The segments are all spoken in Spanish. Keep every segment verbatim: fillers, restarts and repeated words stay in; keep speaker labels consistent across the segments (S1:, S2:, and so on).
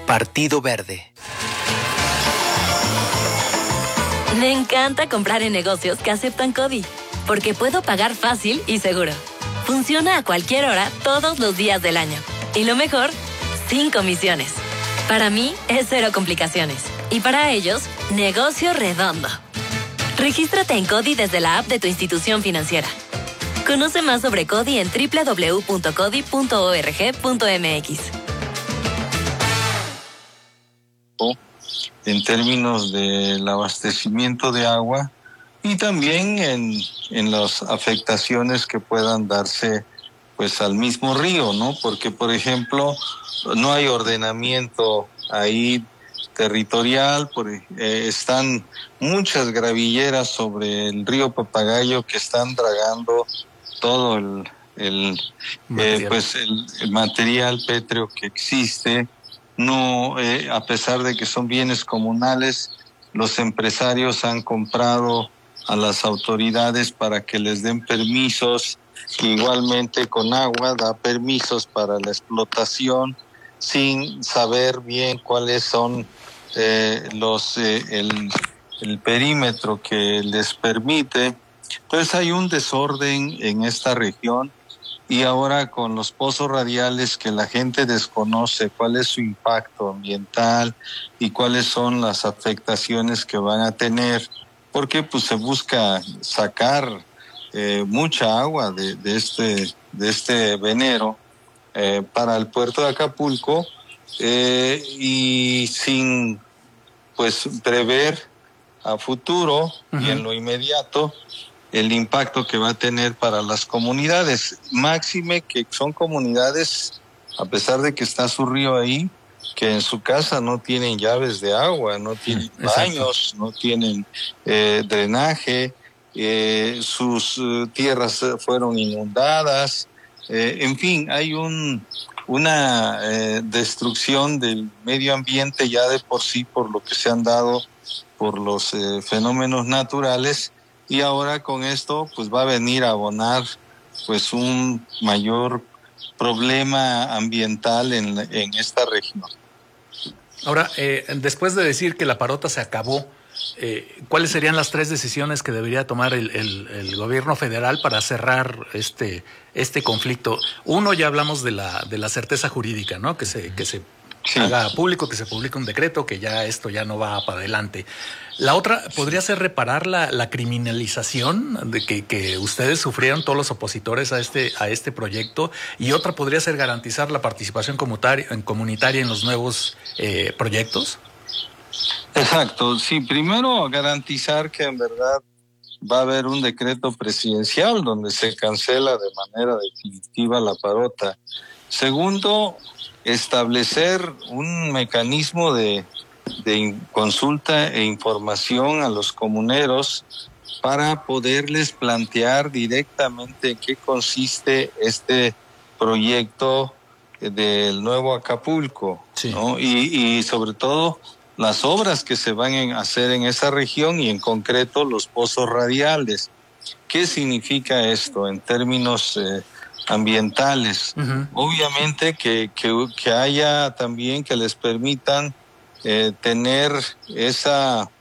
S1: Partido Verde.
S2: Me encanta comprar en negocios que aceptan CODI, porque puedo pagar fácil y seguro. Funciona a cualquier hora, todos los días del año. Y lo mejor, sin comisiones. Para mí, es cero complicaciones. Y para ellos, negocio redondo. Regístrate en CODI desde la app de tu institución financiera. Conoce más sobre CODI en doble u doble u doble u punto codi punto org punto mx.
S3: En términos del abastecimiento de agua y también en, en las afectaciones que puedan darse pues al mismo río, ¿no? Porque, por ejemplo, no hay ordenamiento ahí territorial, por, eh, están muchas gravilleras sobre el río Papagayo que están dragando todo el, el, eh, pues el, el material pétreo que existe. No, eh, a pesar de que son bienes comunales, los empresarios han comprado a las autoridades para que les den permisos, que igualmente con agua da permisos para la explotación sin saber bien cuáles son eh, los eh, el, el perímetro que les permite. Entonces hay un desorden en esta región. Y ahora con los pozos radiales que la gente desconoce cuál es su impacto ambiental y cuáles son las afectaciones que van a tener, porque pues se busca sacar eh, mucha agua de, de este de este venero eh, para el puerto de Acapulco eh, y sin pues prever a futuro uh-huh. y en lo inmediato el impacto que va a tener para las comunidades, máxime que son comunidades, a pesar de que está su río ahí, que en su casa no tienen llaves de agua, no tienen baños, Exacto. no tienen eh, drenaje, eh, sus uh, tierras fueron inundadas, eh, en fin, hay un una eh, destrucción del medio ambiente ya de por sí por lo que se han dado por los eh, fenómenos naturales. Y ahora con esto pues va a venir a abonar pues un mayor problema ambiental en, en esta región.
S4: Ahora, eh, después de decir que la parota se acabó, eh, ¿cuáles serían las tres decisiones que debería tomar el, el, el gobierno federal para cerrar este este conflicto? Uno, ya hablamos de la de la certeza jurídica, ¿no? Que se que se Sí. haga público, que se publique un decreto, que ya esto ya no va para adelante. La otra podría ser reparar la, la criminalización de que, que ustedes sufrieron, todos los opositores a este a este proyecto, y otra podría ser garantizar la participación comunitaria en, comunitaria en los nuevos eh, proyectos.
S3: Exacto, sí, primero garantizar que en verdad va a haber un decreto presidencial donde se cancela de manera definitiva la parota. Segundo, establecer un mecanismo de, de consulta e información a los comuneros para poderles plantear directamente en qué consiste este proyecto del nuevo Acapulco, sí. ¿no? Y, y sobre todo las obras que se van a hacer en esa región y en concreto los pozos radiales. ¿Qué significa esto en términos eh, ambientales? Uh-huh. Obviamente que, que, que haya también que les permitan eh, tener esa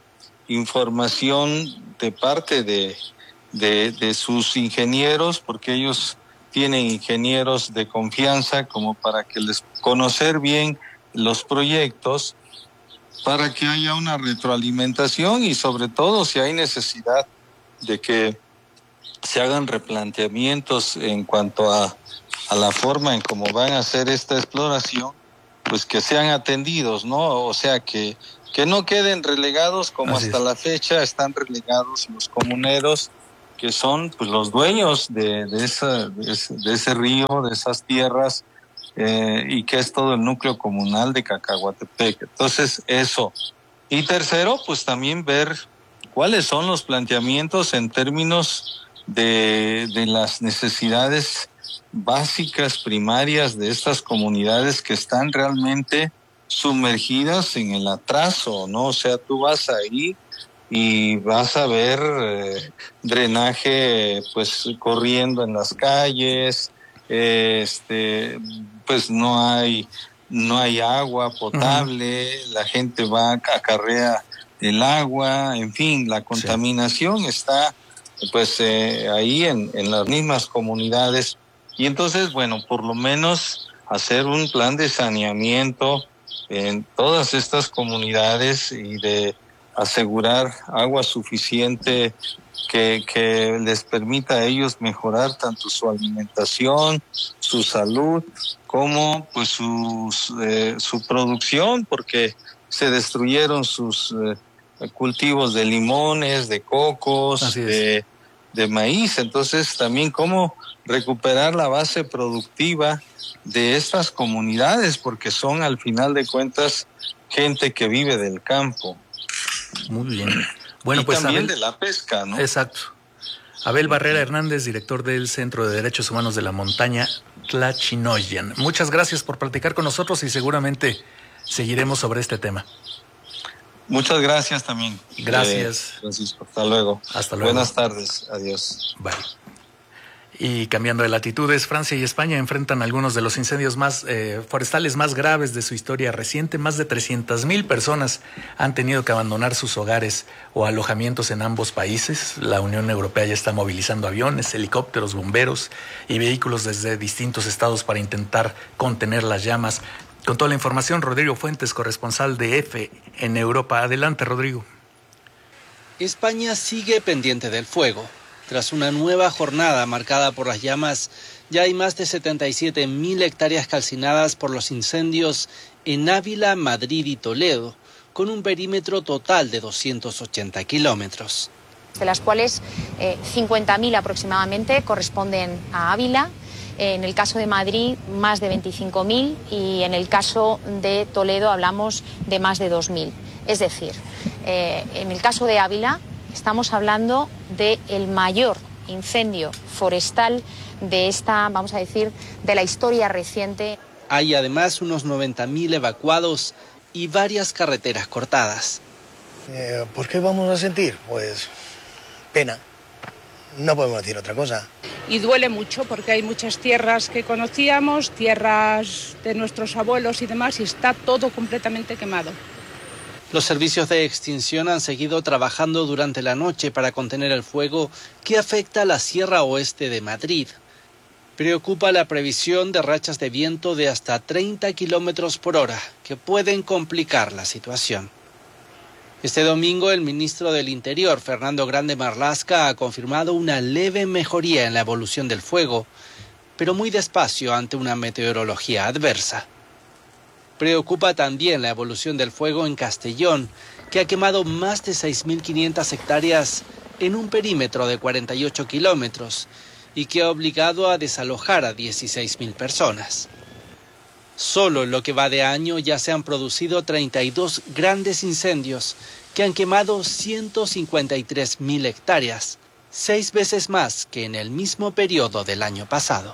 S3: información de parte de, de, de sus ingenieros, porque ellos tienen ingenieros de confianza como para que les conocer bien los proyectos, para que haya una retroalimentación y sobre todo si hay necesidad de que se hagan replanteamientos en cuanto a, a la forma en cómo van a hacer esta exploración, pues que sean atendidos, ¿no? O sea, que, que no queden relegados como Así hasta es. La fecha están relegados los comuneros, que son pues los dueños de, de, esa, de, ese, de ese río, de esas tierras, eh, y que es todo el núcleo comunal de Cacahuatepec. Entonces, eso. Y tercero, pues también ver cuáles son los planteamientos en términos de, de las necesidades básicas, primarias de estas comunidades que están realmente sumergidas en el atraso, ¿no? O sea, tú vas ahí y vas a ver eh, drenaje pues corriendo en las calles, eh, este pues no hay no hay agua potable, uh-huh. la gente va, acarrea el agua, en fin, la contaminación sí. está pues eh, ahí en, en las mismas comunidades. Y entonces, bueno, por lo menos hacer un plan de saneamiento en todas estas comunidades y de asegurar agua suficiente que, que les permita a ellos mejorar tanto su alimentación, su salud, como pues sus, eh, su producción, porque se destruyeron sus eh, cultivos de limones, de cocos, de, de maíz. Entonces también cómo recuperar la base productiva de estas comunidades, porque son al final de cuentas gente que vive del campo.
S4: Muy bien. Bueno,
S3: y
S4: pues
S3: también
S4: Abel,
S3: de la pesca, ¿no?
S4: Exacto. Abel Barrera Hernández, director del Centro de Derechos Humanos de la Montaña Tlachinoyan. Muchas gracias por platicar con nosotros y seguramente seguiremos sobre este tema.
S3: Muchas gracias también.
S4: Gracias.
S3: Eh, Francisco, hasta luego.
S4: Hasta luego.
S3: Buenas tardes, adiós.
S4: Bye. Y cambiando de latitudes, Francia y España enfrentan algunos de los incendios más eh, forestales más graves de su historia reciente. Más de trescientas mil personas han tenido que abandonar sus hogares o alojamientos en ambos países. La Unión Europea ya está movilizando aviones, helicópteros, bomberos y vehículos desde distintos estados para intentar contener las llamas. Con toda la información, Rodrigo Fuentes, corresponsal de EFE en Europa. Adelante, Rodrigo.
S1: España sigue pendiente del fuego. Tras una nueva jornada marcada por las llamas, ya hay más de setenta y siete mil hectáreas calcinadas por los incendios en Ávila, Madrid y Toledo, con un perímetro total de doscientos ochenta kilómetros.
S5: De las cuales eh, cincuenta mil aproximadamente corresponden a Ávila. En el caso de Madrid, más de veinticinco mil, y en el caso de Toledo hablamos de más de dos mil. Es decir, eh, en el caso de Ávila estamos hablando del mayor incendio forestal de esta, vamos a decir, de la historia reciente.
S1: Hay además unos noventa mil evacuados y varias carreteras cortadas.
S6: Eh, ¿Por qué vamos a sentir? Pues pena. No podemos decir otra cosa.
S7: Y duele mucho porque hay muchas tierras que conocíamos, tierras de nuestros abuelos y demás, y está todo completamente quemado.
S1: Los servicios de extinción han seguido trabajando durante la noche para contener el fuego que afecta a la Sierra Oeste de Madrid. Preocupa la previsión de rachas de viento de hasta treinta kilómetros por hora, que pueden complicar la situación. Este domingo, el ministro del Interior, Fernando Grande Marlaska, ha confirmado una leve mejoría en la evolución del fuego, pero muy despacio ante una meteorología adversa. Preocupa también la evolución del fuego en Castellón, que ha quemado más de seis mil quinientas hectáreas en un perímetro de cuarenta y ocho kilómetros y que ha obligado a desalojar a dieciséis mil personas. Solo en lo que va de año ya se han producido treinta y dos grandes incendios que han quemado ciento cincuenta y tres mil hectáreas, seis veces más que en el mismo periodo del año pasado.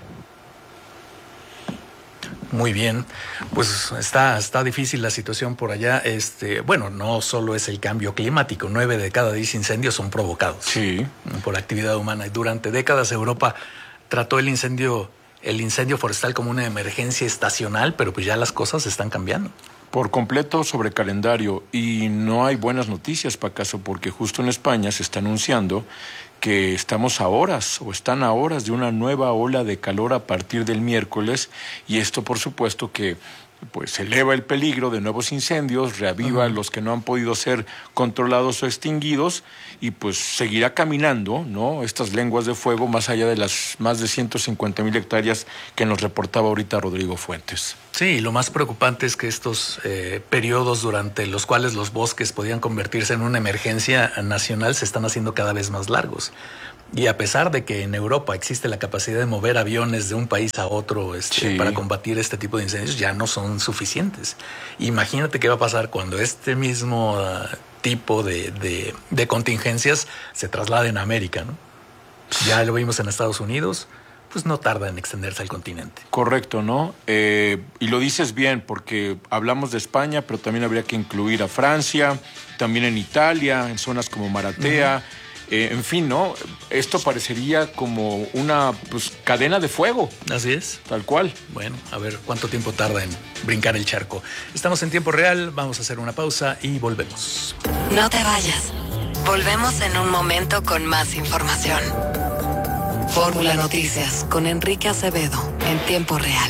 S4: Muy bien, pues está, está difícil la situación por allá. Este, bueno, no solo es el cambio climático, nueve de cada diez incendios son provocados
S8: sí.
S4: por actividad humana. Y durante décadas Europa trató el incendio, el incendio forestal como una emergencia estacional, pero pues ya las cosas están cambiando.
S8: Por completo sobre calendario, y no hay buenas noticias, Pacaso, porque justo en España se está anunciando que estamos a horas o están a horas de una nueva ola de calor a partir del miércoles, y esto por supuesto que pues eleva el peligro de nuevos incendios, reaviva uh-huh. los que no han podido ser controlados o extinguidos, y pues seguirá caminando, ¿no?, estas lenguas de fuego más allá de las más de ciento cincuenta mil hectáreas que nos reportaba ahorita Rodrigo Fuentes.
S4: Sí, lo más preocupante es que estos eh, periodos durante los cuales los bosques podían convertirse en una emergencia nacional se están haciendo cada vez más largos. Y a pesar de que en Europa existe la capacidad de mover aviones de un país a otro este, sí. para combatir este tipo de incendios, ya no son suficientes. Imagínate qué va a pasar cuando este mismo uh, tipo de, de, de contingencias se trasladen a América, ¿no? Ya lo vimos en Estados Unidos, pues no tarda en extenderse al continente.
S8: Correcto, ¿no? Eh, y lo dices bien, porque hablamos de España, pero también habría que incluir a Francia, también en Italia, en zonas como Maratea, uh-huh. Eh, en fin, ¿no? Esto parecería como una pues, cadena de fuego.
S4: Así es.
S8: Tal cual.
S4: Bueno, a ver cuánto tiempo tarda en brincar el charco. Estamos en tiempo real, vamos a hacer una pausa y volvemos.
S2: No te vayas. Volvemos en un momento con más información. Fórmula Noticias con Enrique Acevedo en tiempo real.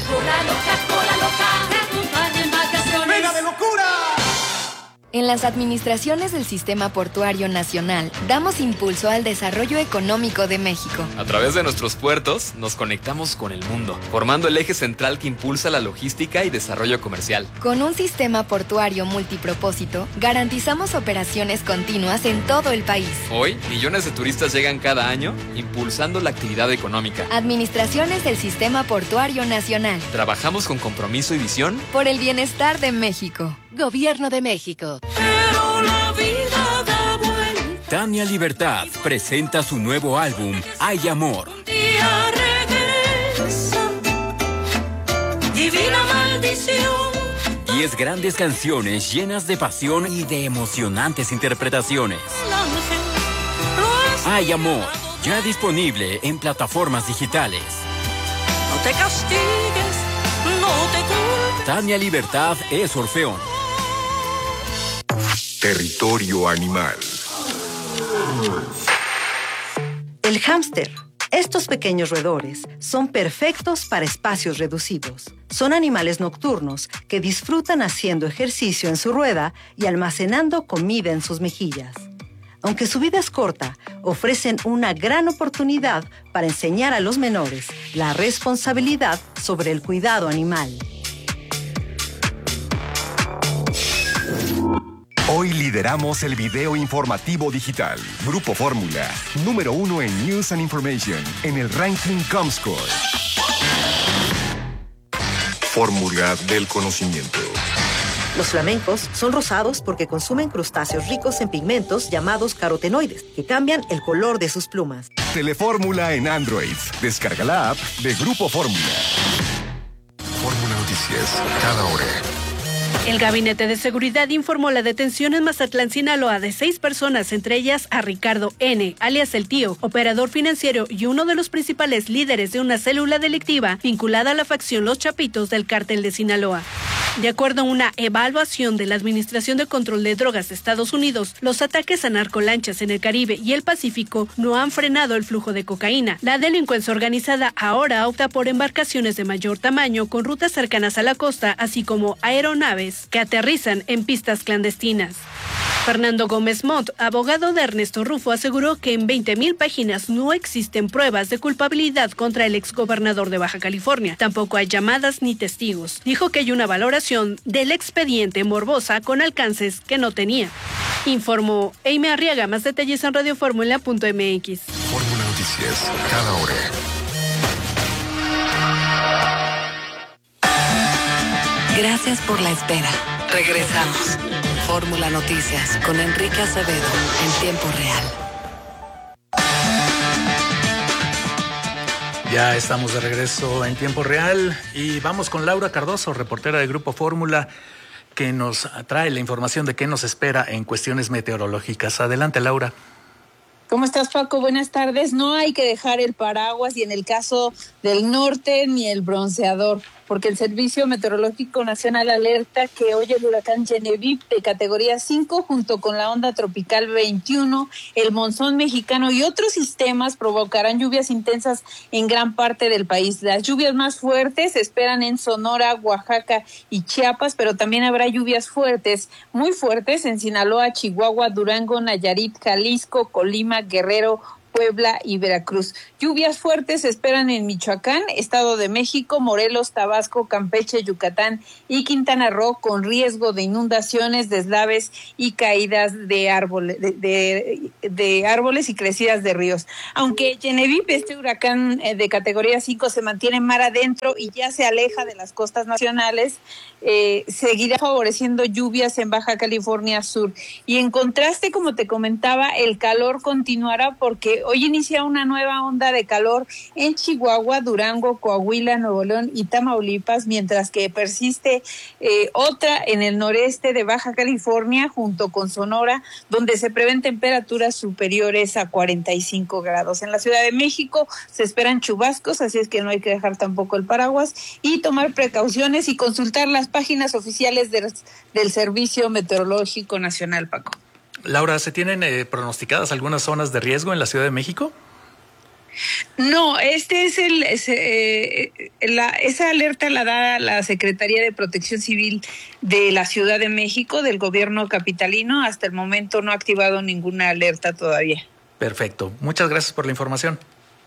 S9: En las administraciones del Sistema Portuario Nacional, damos impulso al desarrollo económico de México.
S10: A través de nuestros puertos, nos conectamos con el mundo, formando el eje central que impulsa la logística y desarrollo comercial.
S9: Con un sistema portuario multipropósito, garantizamos operaciones continuas en todo el país.
S10: Hoy, millones de turistas llegan cada año, impulsando la actividad económica.
S9: Administraciones del Sistema Portuario Nacional.
S10: Trabajamos con compromiso y visión
S9: por el bienestar de México.
S2: Gobierno de México.
S11: Pero la vida da vuelta.
S12: Tania Libertad presenta su nuevo álbum, Hay Amor.
S11: Un día regresa, divina maldición.
S12: Diez grandes canciones llenas de pasión y de emocionantes interpretaciones. Hay Amor, ya disponible en plataformas digitales.
S11: No te castigues, no te culpes.
S12: Tania Libertad es Orfeón.
S13: Territorio animal.
S14: El hámster. Estos pequeños roedores son perfectos para espacios reducidos. Son animales nocturnos que disfrutan haciendo ejercicio en su rueda y almacenando comida en sus mejillas. Aunque su vida es corta, ofrecen una gran oportunidad para enseñar a los menores la responsabilidad sobre el cuidado animal.
S13: Hoy lideramos el video informativo digital. Grupo Fórmula, número uno en News and Information, en el ranking Comscore. Fórmula del conocimiento.
S14: Los flamencos son rosados porque consumen crustáceos ricos en pigmentos llamados carotenoides, que cambian el color de sus plumas.
S13: Telefórmula en Android. Descarga la app de Grupo Fórmula. Fórmula Noticias, cada hora.
S15: El Gabinete de Seguridad informó la detención en Mazatlán, Sinaloa, de seis personas, entre ellas a Ricardo N., alias El Tío, operador financiero y uno de los principales líderes de una célula delictiva vinculada a la facción Los Chapitos del Cártel de Sinaloa. De acuerdo a una evaluación de la Administración de Control de Drogas de Estados Unidos, los ataques a narcolanchas en el Caribe y el Pacífico no han frenado el flujo de cocaína. La delincuencia organizada ahora opta por embarcaciones de mayor tamaño con rutas cercanas a la costa, así como aeronaves que aterrizan en pistas clandestinas. Fernando Gómez Montt, abogado de Ernesto Rufo, aseguró que en veinte mil páginas no existen pruebas de culpabilidad contra el exgobernador de Baja California. Tampoco hay llamadas ni testigos. Dijo que hay una valoración del expediente morbosa con alcances que no tenía. Informó Eime Arriaga. Más detalles en radioformula punto m x.
S13: Fórmula Noticias, cada hora.
S2: Gracias por la espera. Regresamos. Fórmula Noticias con Enrique Acevedo en tiempo real.
S4: Ya estamos de regreso en tiempo real y vamos con Laura Cardoso, reportera de Grupo Fórmula, que nos trae la información de qué nos espera en cuestiones meteorológicas. Adelante, Laura.
S16: ¿Cómo estás, Paco? Buenas tardes. No hay que dejar el paraguas y en el caso del norte ni el bronceador, porque el Servicio Meteorológico Nacional alerta que hoy el huracán Genevieve de categoría cinco junto con la onda tropical veintiuno, el monzón mexicano y otros sistemas provocarán lluvias intensas en gran parte del país. Las lluvias más fuertes se esperan en Sonora, Oaxaca y Chiapas, pero también habrá lluvias fuertes, muy fuertes en Sinaloa, Chihuahua, Durango, Nayarit, Jalisco, Colima, Guerrero, Puebla y Veracruz. Lluvias fuertes se esperan en Michoacán, Estado de México, Morelos, Tabasco, Campeche, Yucatán y Quintana Roo, con riesgo de inundaciones, deslaves y caídas de árboles, de, de, de árboles y crecidas de ríos. Aunque Genevieve, este huracán de categoría cinco, se mantiene mar adentro y ya se aleja de las costas nacionales, eh, seguirá favoreciendo lluvias en Baja California Sur. Y en contraste, como te comentaba, el calor continuará porque hoy inicia una nueva onda de calor en Chihuahua, Durango, Coahuila, Nuevo León y Tamaulipas, mientras que persiste eh, otra en el noreste de Baja California junto con Sonora, donde se prevén temperaturas superiores a cuarenta y cinco grados. En la Ciudad de México se esperan chubascos, así es que no hay que dejar tampoco el paraguas y tomar precauciones y consultar las páginas oficiales del, del Servicio Meteorológico Nacional, Paco.
S4: Laura, ¿se tienen eh, pronosticadas algunas zonas de riesgo en la Ciudad de México?
S16: No, este es el, es, eh, la, esa alerta la da la Secretaría de Protección Civil de la Ciudad de México, del gobierno capitalino. Hasta el momento no ha activado ninguna alerta todavía.
S4: Perfecto. Muchas gracias por la información.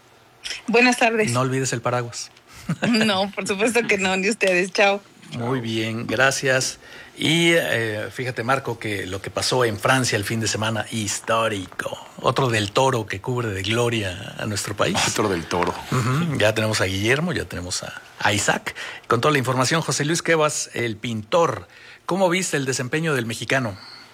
S16: Buenas tardes.
S4: No olvides el paraguas.
S16: No, por supuesto que no, ni ustedes. Chao.
S4: Muy bien, gracias. Y eh, fíjate, Marco, que lo que pasó en Francia el fin de semana, histórico. Otro del Toro que cubre de gloria a nuestro país.
S8: Otro del Toro.
S4: Uh-huh. Ya tenemos a Guillermo, ya tenemos a, a Isaac. Con toda la información, José Luis Cuevas, el pintor. ¿Cómo viste el desempeño del mexicano?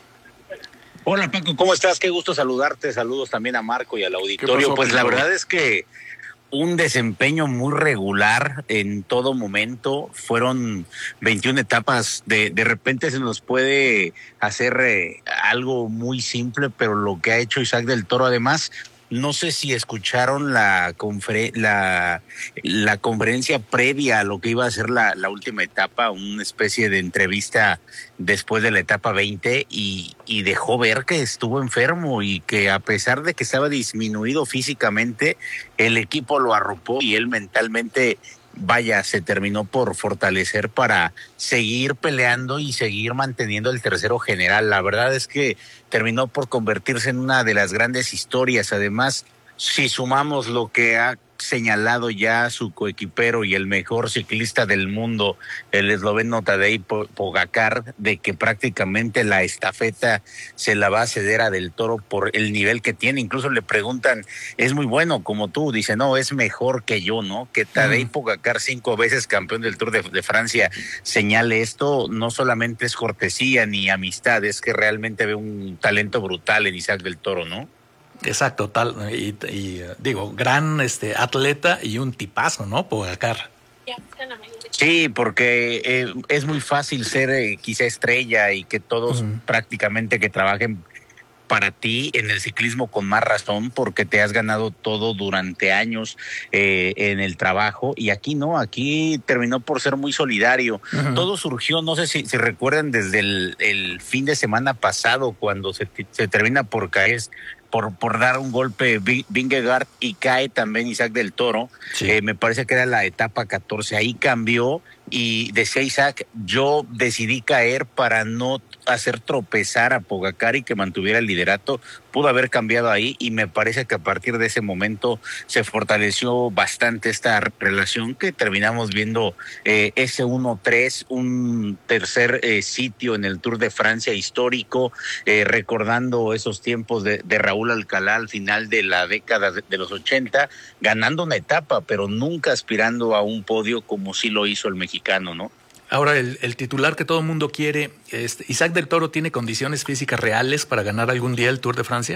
S17: Hola, Paco, ¿cómo estás? Qué gusto saludarte. Saludos también a Marco y al auditorio.
S8: pasó,
S17: pues
S8: pintor?
S17: La verdad es que un desempeño muy regular en todo momento. Fueron veintiuna etapas. De, de repente se nos puede hacer eh, algo muy simple, pero lo que ha hecho Isaac del Toro, además, no sé si escucharon la, confer la, la conferencia previa a lo que iba a ser la, la última etapa, una especie de entrevista después de la etapa veinte, y, y dejó ver que estuvo enfermo y que a pesar de que estaba disminuido físicamente, el equipo lo arropó y él mentalmente, vaya, se terminó por fortalecer para seguir peleando y seguir manteniendo el tercero general. La verdad es que terminó por convertirse en una de las grandes historias. Además, si sumamos lo que ha señalado ya su coequipero y el mejor ciclista del mundo, el esloveno Tadej Pogačar, de que prácticamente la estafeta se la va a ceder a Del Toro por el nivel que tiene. Incluso le preguntan, es muy bueno como tú, dice, no, es mejor que yo, ¿no? Que Tadej Pogačar, cinco veces campeón del Tour de, de Francia, señale esto, no solamente es cortesía ni amistad, es que realmente ve un talento brutal en Isaac Del Toro, ¿no?
S4: Exacto, tal, y, y digo, gran este atleta y un tipazo, ¿no? Pogačar.
S17: Sí, porque eh, es muy fácil ser eh, quizá estrella y que todos uh-huh. prácticamente que trabajen para ti en el ciclismo con más razón, porque te has ganado todo durante años eh, en el trabajo, y aquí no, aquí terminó por ser muy solidario. Uh-huh. Todo surgió, no sé si, si recuerdan, desde el, el fin de semana pasado, cuando se, se termina por caer Por, por dar un golpe Vingegaard y cae también Isaac del Toro. Sí. Eh, me parece que era la etapa catorce, ahí cambió y decía Isaac, yo decidí caer para no hacer tropezar a Pogačar y que mantuviera el liderato. Pudo haber cambiado ahí y me parece que a partir de ese momento se fortaleció bastante esta relación, que terminamos viendo eh, ese uno tres, un tercer eh, sitio en el Tour de Francia histórico, eh, recordando esos tiempos de, de Raúl Alcalá al final de la década de, de los ochenta, ganando una etapa, pero nunca aspirando a un podio como sí lo hizo el mexicano, ¿no?
S4: Ahora, el, el titular que todo el mundo quiere, este, ¿Isaac del Toro tiene condiciones físicas reales para ganar algún día el Tour de Francia?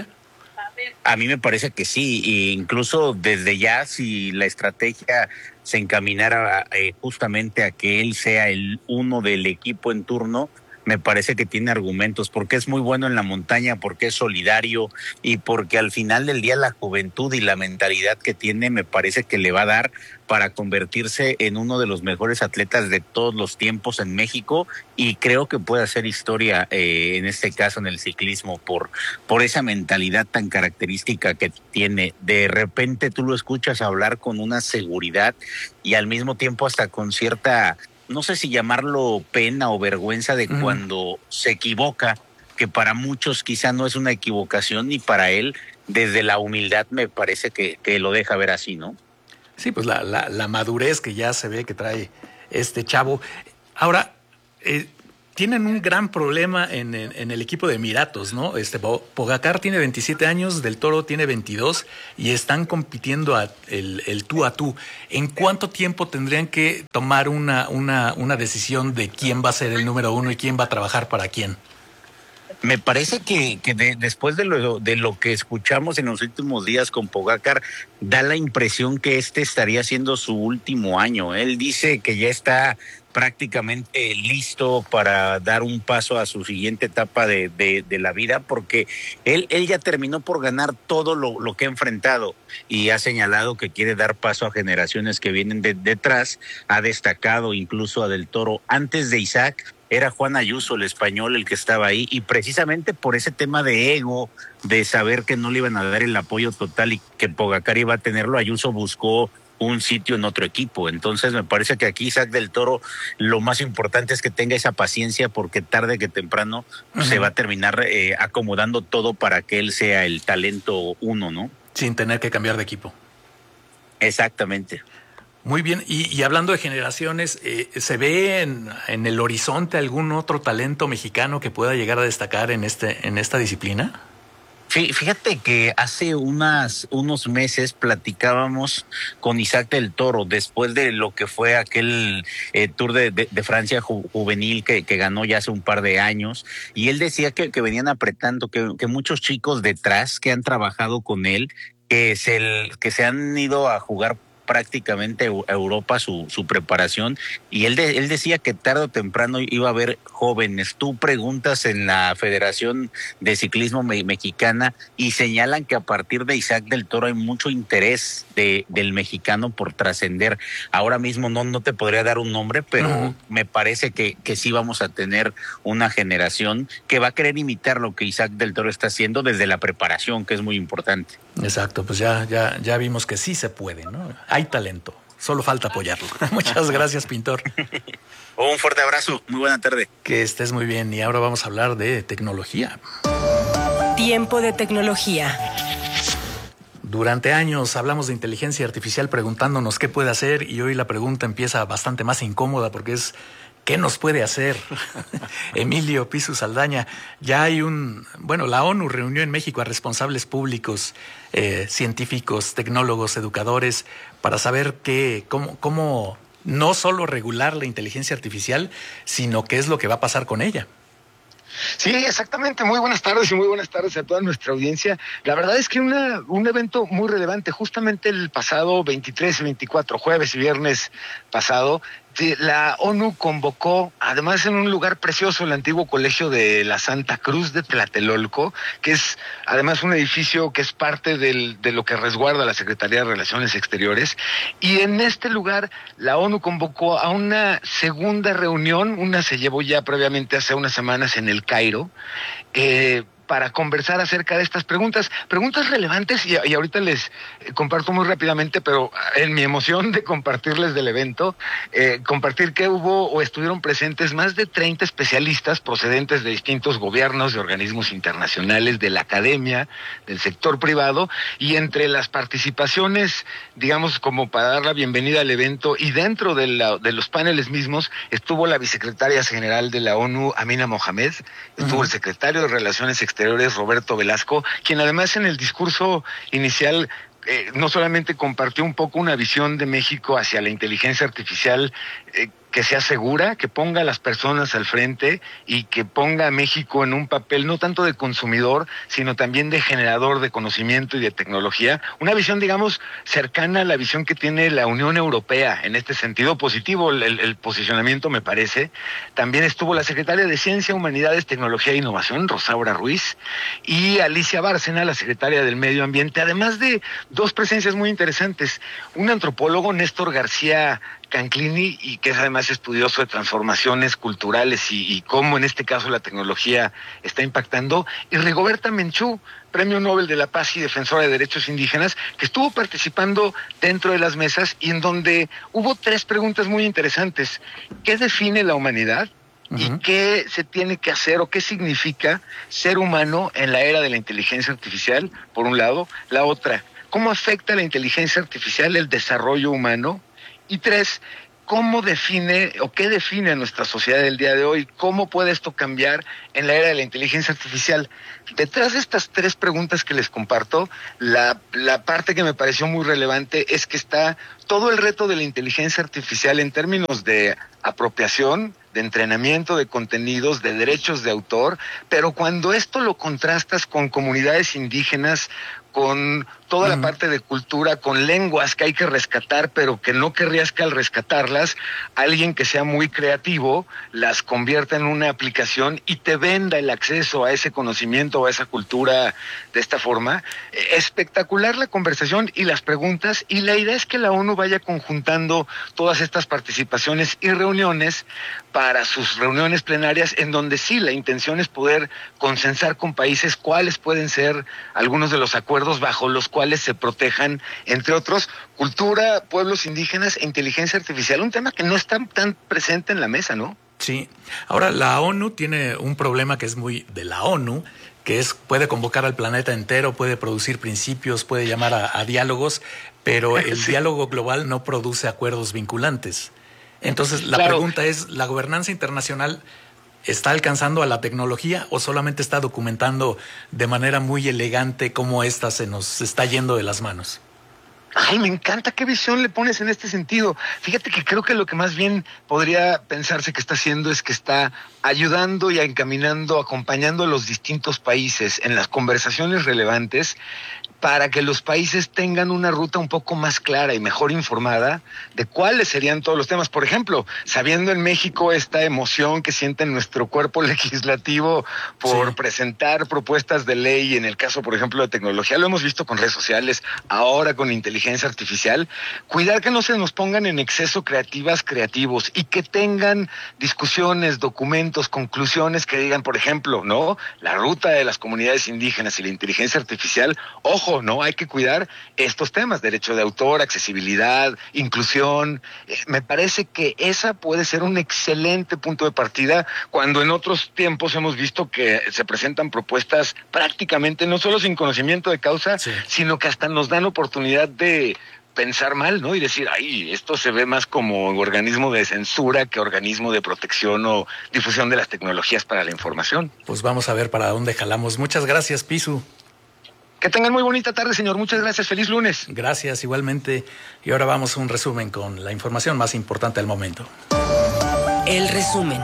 S17: A mí me parece que sí, e incluso desde ya, si la estrategia se encaminara eh, justamente a que él sea el uno del equipo en turno, me parece que tiene argumentos, porque es muy bueno en la montaña, porque es solidario y porque al final del día la juventud y la mentalidad que tiene me parece que le va a dar para convertirse en uno de los mejores atletas de todos los tiempos en México, y creo que puede hacer historia eh, en este caso en el ciclismo por, por esa mentalidad tan característica que tiene. De repente tú lo escuchas hablar con una seguridad y al mismo tiempo hasta con cierta, no sé si llamarlo pena o vergüenza de uh-huh. cuando se equivoca, que para muchos quizá no es una equivocación, y para él desde la humildad me parece que, que lo deja ver así, ¿no?
S4: Sí, pues la, la, la madurez que ya se ve que trae este chavo. Ahora, eh, tienen un gran problema en, en, en el equipo de Emiratos, ¿no? Este Pogačar tiene veintisiete años, Del Toro tiene veintidós y están compitiendo a el, el tú a tú. ¿En cuánto tiempo tendrían que tomar una, una, una decisión de quién va a ser el número uno y quién va a trabajar para quién?
S17: Me parece que, que de, después de lo, de lo que escuchamos en los últimos días con Pogacar, da la impresión que este estaría siendo su último año. Él dice que ya está prácticamente listo para dar un paso a su siguiente etapa de, de, de la vida, porque él, él ya terminó por ganar todo lo, lo que ha enfrentado y ha señalado que quiere dar paso a generaciones que vienen de, detrás. Ha destacado incluso a Del Toro. Antes de Isaac era Juan Ayuso, el español, el que estaba ahí, y precisamente por ese tema de ego, de saber que no le iban a dar el apoyo total y que Pogacar iba a tenerlo, Ayuso buscó un sitio en otro equipo. Entonces me parece que aquí Isaac Del Toro, lo más importante es que tenga esa paciencia, porque tarde que temprano uh-huh. se va a terminar eh, acomodando todo para que él sea el talento uno, ¿no?
S4: Sin tener que cambiar de equipo.
S17: Exactamente.
S4: Muy bien, y, y hablando de generaciones, eh, ¿se ve en, en el horizonte algún otro talento mexicano que pueda llegar a destacar en este en esta disciplina?
S17: Fíjate que hace unas, unos meses platicábamos con Isaac Del Toro después de lo que fue aquel eh, Tour de, de, de Francia ju, juvenil que, que ganó ya hace un par de años, y él decía que, que venían apretando, que, que muchos chicos detrás que han trabajado con él, que se, que se han ido a jugar prácticamente a Europa su, su preparación, y él, de, él decía que tarde o temprano iba a haber jóvenes. Tú preguntas en la Federación de Ciclismo me, Mexicana y señalan que a partir de Isaac Del Toro hay mucho interés de, del mexicano por trascender. Ahora mismo no, no te podría dar un nombre, pero uh-huh. me parece que, que sí vamos a tener una generación que va a querer imitar lo que Isaac Del Toro está haciendo desde la preparación, que es muy importante.
S4: Exacto, pues ya, ya, ya vimos que sí se puede, ¿no? Hay talento, solo falta apoyarlo. Muchas gracias, Pintor.
S17: Un fuerte abrazo, muy buena tarde.
S4: Que estés muy bien, y ahora vamos a hablar de tecnología.
S18: Tiempo de tecnología.
S4: Durante años hablamos de inteligencia artificial preguntándonos qué puede hacer, y hoy la pregunta empieza bastante más incómoda porque es ¿qué nos puede hacer? Emilio Pisu Saldaña, ya hay un... Bueno, la ONU reunió en México a responsables públicos, eh, científicos, tecnólogos, educadores, para saber qué, cómo, cómo no solo regular la inteligencia artificial, sino qué es lo que va a pasar con ella.
S19: Sí, exactamente. Muy buenas tardes y muy buenas tardes a toda nuestra audiencia. La verdad es que una, un evento muy relevante, justamente el pasado veintitrés y veinticuatro, jueves y viernes pasado, la ONU convocó, además en un lugar precioso, el antiguo colegio de la Santa Cruz de Tlatelolco, que es además un edificio que es parte del, de lo que resguarda la Secretaría de Relaciones Exteriores, y en este lugar la ONU convocó a una segunda reunión, una se llevó ya previamente hace unas semanas en el Cairo, eh, para conversar acerca de estas preguntas, preguntas relevantes, y, y ahorita les eh, comparto muy rápidamente, pero en mi emoción de compartirles del evento, eh, compartir que hubo o estuvieron presentes más de treinta especialistas procedentes de distintos gobiernos, de organismos internacionales, de la academia, del sector privado, y entre las participaciones, digamos, como para dar la bienvenida al evento, y dentro de, la, de los paneles mismos, estuvo la vicesecretaria general de la ONU, Amina Mohamed, estuvo uh-huh. el secretario de Relaciones Exteriores, Roberto Velasco, quien además en el discurso inicial eh, no solamente compartió un poco una visión de México hacia la inteligencia artificial eh, que sea segura, que ponga a las personas al frente y que ponga a México en un papel no tanto de consumidor, sino también de generador de conocimiento y de tecnología. Una visión, digamos, cercana a la visión que tiene la Unión Europea, en este sentido positivo el, el posicionamiento, me parece. También estuvo la secretaria de Ciencia, Humanidades, Tecnología e Innovación, Rosaura Ruiz, y Alicia Bárcena, la secretaria del Medio Ambiente, además de dos presencias muy interesantes. Un antropólogo, Néstor García Canclini, y que es además estudioso de transformaciones culturales y, y cómo en este caso la tecnología está impactando, y Rigoberta Menchú, Premio Nobel de la Paz y defensora de derechos indígenas, que estuvo participando dentro de las mesas y en donde hubo tres preguntas muy interesantes. ¿Qué define la humanidad? Uh-huh. ¿Y qué se tiene que hacer o qué significa ser humano en la era de la inteligencia artificial, por un lado? La otra, ¿cómo afecta la inteligencia artificial el desarrollo humano? Y tres, ¿cómo define o qué define a nuestra sociedad del día de hoy? ¿Cómo puede esto cambiar en la era de la inteligencia artificial? Detrás de estas tres preguntas que les comparto, la, la parte que me pareció muy relevante es que está todo el reto de la inteligencia artificial en términos de apropiación, de de entrenamiento de contenidos, de derechos de autor, pero cuando esto lo contrastas con comunidades indígenas, con toda la parte de cultura, con lenguas que hay que rescatar, pero que no querrías que al rescatarlas, alguien que sea muy creativo las convierta en una aplicación y te venda el acceso a ese conocimiento o a esa cultura de esta forma. Espectacular la conversación y las preguntas, y la idea es que la ONU vaya conjuntando todas estas participaciones y reuniones para sus reuniones plenarias, en donde sí, la intención es poder consensar con países cuáles pueden ser algunos de los acuerdos bajo los cuales se protejan, entre otros, cultura, pueblos indígenas e inteligencia artificial, un tema que no está tan presente en la mesa, ¿no?
S4: Sí. Ahora, la ONU tiene un problema que es muy de la ONU, que es, puede convocar al planeta entero, puede producir principios, puede llamar a, a diálogos, pero el sí. diálogo global no produce acuerdos vinculantes. Entonces, la claro. pregunta es, ¿la gobernanza internacional está alcanzando a la tecnología o solamente está documentando de manera muy elegante cómo esta se nos está yendo de las manos?
S19: Ay, me encanta qué visión le pones en este sentido. Fíjate que creo que lo que más bien podría pensarse que está haciendo es que está ayudando y encaminando, acompañando a los distintos países en las conversaciones relevantes para que los países tengan una ruta un poco más clara y mejor informada de cuáles serían todos los temas. Por ejemplo, sabiendo en México esta emoción que siente nuestro cuerpo legislativo por sí. presentar propuestas de ley, en el caso, por ejemplo, de tecnología, lo hemos visto con redes sociales, ahora con inteligencia artificial, cuidar que no se nos pongan en exceso creativas, creativos, y que tengan discusiones, documentos, conclusiones que digan, por ejemplo, ¿no? La ruta de las comunidades indígenas y la inteligencia artificial, ojo, no, hay que cuidar estos temas, derecho de autor, accesibilidad, inclusión. Eh, me parece que esa puede ser un excelente punto de partida cuando en otros tiempos hemos visto que se presentan propuestas prácticamente no solo sin conocimiento de causa, sí. sino que hasta nos dan oportunidad de pensar mal, ¿no? Y decir, ay, esto se ve más como organismo de censura que organismo de protección o difusión de las tecnologías para la información.
S4: Pues vamos a ver para dónde jalamos. Muchas gracias, Pisu.
S19: Que tengan muy bonita tarde, señor. Muchas gracias. Feliz lunes.
S4: Gracias, igualmente. Y ahora vamos a un resumen con la información más importante del momento.
S18: El resumen.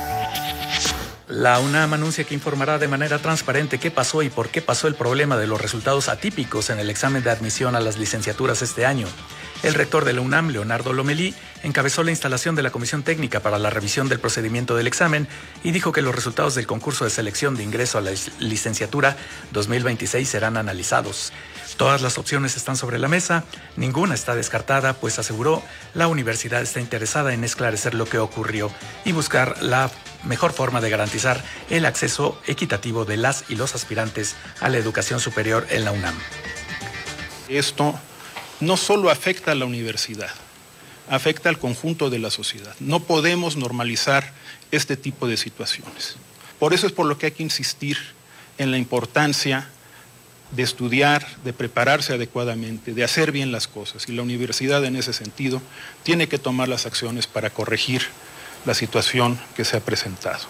S4: La UNAM anuncia que informará de manera transparente qué pasó y por qué pasó el problema de los resultados atípicos en el examen de admisión a las licenciaturas este año. El rector de la UNAM, Leonardo Lomelí, encabezó la instalación de la Comisión Técnica para la revisión del procedimiento del examen y dijo que los resultados del concurso de selección de ingreso a la licenciatura dos mil veintiséis serán analizados. Todas las opciones están sobre la mesa, ninguna está descartada, pues aseguró, la universidad está interesada en esclarecer lo que ocurrió y buscar la mejor forma de garantizar el acceso equitativo de las y los aspirantes a la educación superior en la UNAM.
S20: Esto no solo afecta a la universidad, afecta al conjunto de la sociedad. No podemos normalizar este tipo de situaciones. Por eso es por lo que hay que insistir en la importancia de estudiar, de prepararse adecuadamente, de hacer bien las cosas. Y la universidad, en ese sentido, tiene que tomar las acciones para corregir la situación que se ha presentado.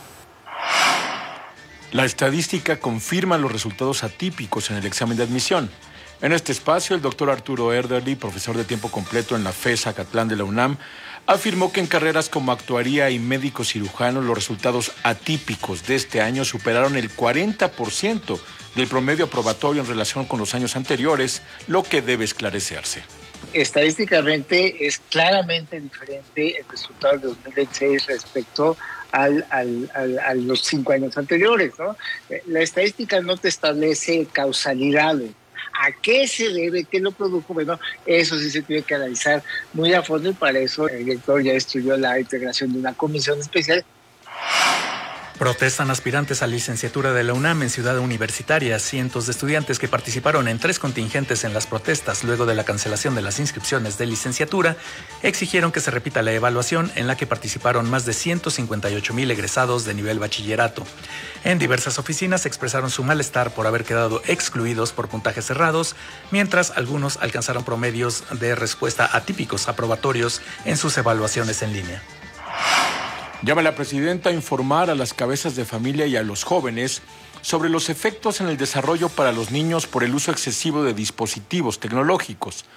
S8: La estadística confirma los resultados atípicos en el examen de admisión. En este espacio, el doctor Arturo Erderly, profesor de tiempo completo en la FES Acatlán de la UNAM, afirmó que en carreras como actuaría y médico cirujano los resultados atípicos de este año superaron el cuarenta por ciento del promedio aprobatorio en relación con los años anteriores, lo que debe esclarecerse.
S21: Estadísticamente es claramente diferente el resultado de dos mil veintiséis respecto al, al, al, a los cinco años anteriores, ¿no? La estadística no te establece causalidades. ¿A qué se debe? ¿Qué lo produjo? Bueno, eso sí se tiene que analizar muy a fondo y para eso el director ya estudió la integración de una comisión especial.
S4: Protestan aspirantes a licenciatura de la UNAM en Ciudad Universitaria. Cientos de estudiantes que participaron en tres contingentes en las protestas luego de la cancelación de las inscripciones de licenciatura exigieron que se repita la evaluación en la que participaron más de ciento cincuenta y ocho mil egresados de nivel bachillerato. En diversas oficinas expresaron su malestar por haber quedado excluidos por puntajes cerrados, mientras algunos alcanzaron promedios de respuesta atípicos aprobatorios en sus evaluaciones en línea.
S8: Llama a la presidenta a informar a las cabezas de familia y a los jóvenes sobre los efectos en el desarrollo para los niños por el uso excesivo de dispositivos tecnológicos.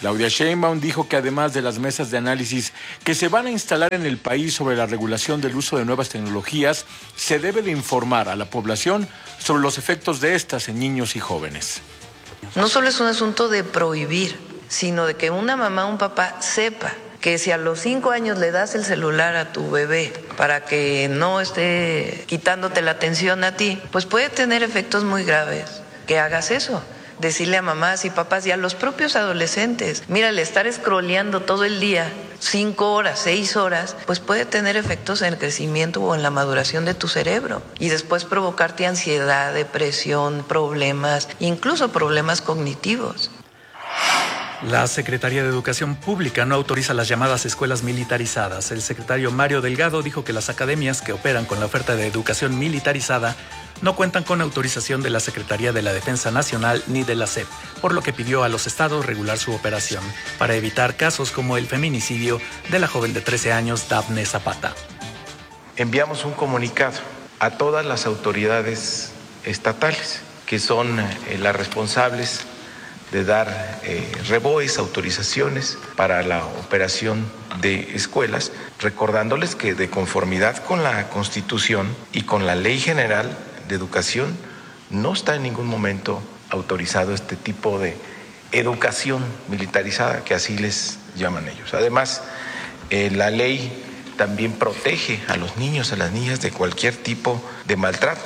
S8: Claudia Sheinbaum dijo que además de las mesas de análisis que se van a instalar en el país sobre la regulación del uso de nuevas tecnologías, se debe de informar a la población sobre los efectos de estas en niños y jóvenes.
S3: No solo es un asunto de prohibir, sino de que una mamá o un papá sepa que si a los cinco años le das el celular a tu bebé para que no esté quitándote la atención a ti, pues puede tener efectos muy graves. Que hagas eso. Decirle a mamás y papás y a los propios adolescentes, mira, el estar scrolleando todo el día, cinco horas, seis horas, pues puede tener efectos en el crecimiento o en la maduración de tu cerebro y después provocarte ansiedad, depresión, problemas, incluso problemas cognitivos.
S4: La Secretaría de Educación Pública no autoriza las llamadas escuelas militarizadas. El secretario Mario Delgado dijo que las academias que operan con la oferta de educación militarizada no cuentan con autorización de la Secretaría de la Defensa Nacional ni de la S E P, por lo que pidió a los estados regular su operación para evitar casos como el feminicidio de la joven de trece años, Dafne Zapata.
S22: Enviamos un comunicado a todas las autoridades estatales que son eh, las responsables de dar eh, reboes, autorizaciones para la operación de escuelas, recordándoles que de conformidad con la Constitución y con la Ley General de Educación, no está en ningún momento autorizado este tipo de educación militarizada, que así les llaman ellos. Además, eh, la ley también protege a los niños, a las niñas de cualquier tipo de maltrato.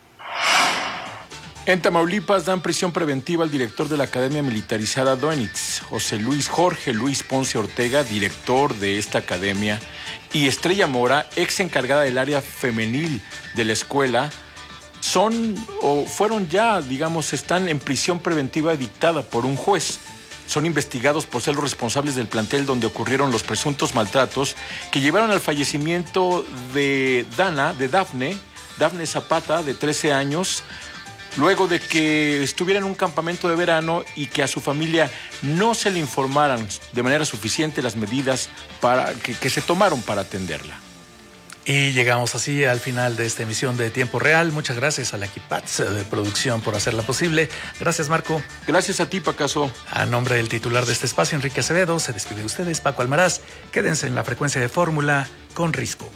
S8: En Tamaulipas dan prisión preventiva al director de la Academia Militarizada Doenitz, José Luis Jorge Luis Ponce Ortega, director de esta academia, y Estrella Mora, ex encargada del área femenil de la escuela, son o fueron ya, digamos, están en prisión preventiva dictada por un juez. Son investigados por ser los responsables del plantel donde ocurrieron los presuntos maltratos que llevaron al fallecimiento de Dana, de Dafne, Dafne Zapata, de trece años, luego de que estuviera en un campamento de verano y que a su familia no se le informaran de manera suficiente las medidas para, que, que se tomaron para atenderla.
S4: Y llegamos así al final de esta emisión de Tiempo Real. Muchas gracias a la equipaz de producción por hacerla posible. Gracias, Marco.
S8: Gracias a ti, Pacaso.
S4: A nombre del titular de este espacio, Enrique Acevedo, se despide de ustedes, Paco Almaraz. Quédense en la frecuencia de Fórmula con Risco.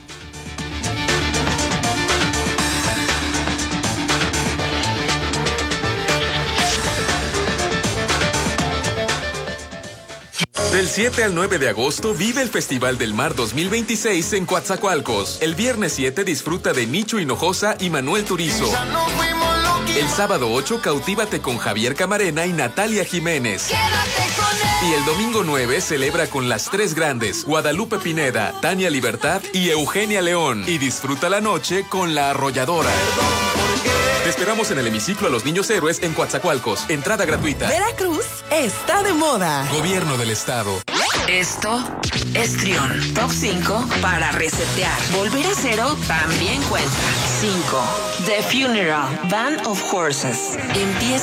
S23: Del siete al nueve de agosto vive el Festival del Mar dos mil veintiséis en Coatzacoalcos. El viernes siete disfruta de Nicho Hinojosa y Manuel Turizo. El sábado ocho cautívate con Javier Camarena y Natalia Jiménez. Y el domingo nueve celebra con las tres grandes, Guadalupe Pineda, Tania Libertad y Eugenia León. Y disfruta la noche con La Arrolladora. Te esperamos en el hemiciclo a los Niños Héroes en Coatzacoalcos. Entrada gratuita.
S24: Veracruz está de moda.
S23: Gobierno del Estado.
S18: Esto es Trión. Top cinco para resetear. Volver a cero también cuenta. cinco. The Funeral. Band of Horses. Empieza